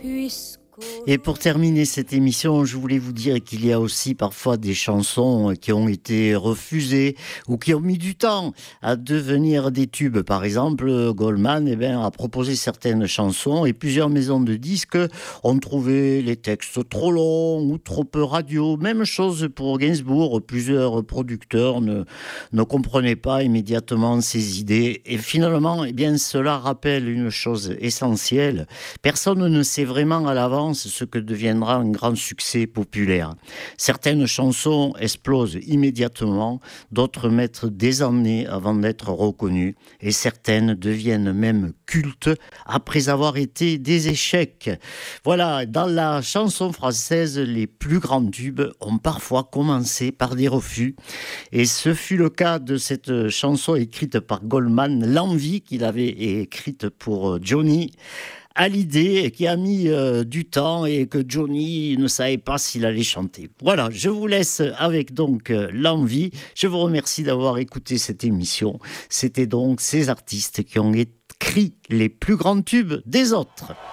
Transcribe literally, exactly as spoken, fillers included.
Et pour terminer cette émission, je voulais vous dire qu'il y a aussi parfois des chansons qui ont été refusées ou qui ont mis du temps à devenir des tubes. Par exemple, Goldman eh bien, a proposé certaines chansons et plusieurs maisons de disques ont trouvé les textes trop longs ou trop peu radio. Même chose pour Gainsbourg, plusieurs producteurs ne, ne comprenaient pas immédiatement ses idées. Et finalement, eh bien, cela rappelle une chose essentielle. Personne ne sait vraiment à l'avance ce que deviendra un grand succès populaire. Certaines chansons explosent immédiatement, d'autres mettent des années avant d'être reconnues, et certaines deviennent même cultes après avoir été des échecs. Voilà, dans la chanson française, les plus grands tubes ont parfois commencé par des refus, et ce fut le cas de cette chanson écrite par Goldman, L'Envie, qu'il avait écrite pour Johnny Hallyday, qui a mis euh, du temps et que Johnny ne savait pas s'il allait chanter. Voilà, je vous laisse avec donc euh, L'Envie. Je vous remercie d'avoir écouté cette émission. C'était donc ces artistes qui ont écrit les plus grands tubes des autres.